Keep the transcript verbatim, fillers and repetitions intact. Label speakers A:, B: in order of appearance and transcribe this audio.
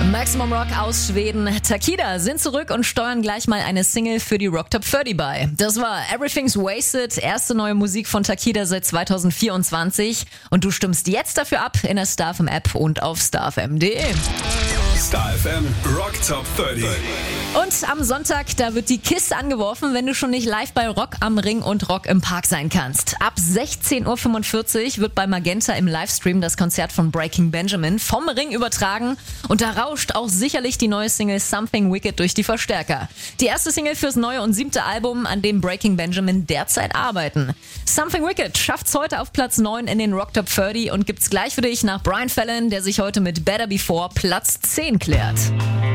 A: Maximum Rock aus Schweden. Takida sind zurück und steuern gleich mal eine Single für die Rock Top dreißig bei. Das war Everything's Wasted, erste neue Musik von Takida seit zwanzig vierundzwanzig. Und du stimmst jetzt dafür ab in der Star F M App und auf starfm punkt de.
B: Star F M Rock Top dreißig.
A: Und am Sonntag, da wird die Kiste angeworfen, wenn du schon nicht live bei Rock am Ring und Rock im Park sein kannst. Ab sechzehn Uhr fünfundvierzig wird bei Magenta im Livestream das Konzert von Breaking Benjamin vom Ring übertragen. Und da rauscht auch sicherlich die neue Single Something Wicked durch die Verstärker. Die erste Single fürs neue und siebte Album, an dem Breaking Benjamin derzeit arbeiten. Something Wicked schafft's heute auf Platz neun in den Rock Top dreißig und gibt's gleich für dich nach Brian Fallon, der sich heute mit Better Before Platz zehn klärt.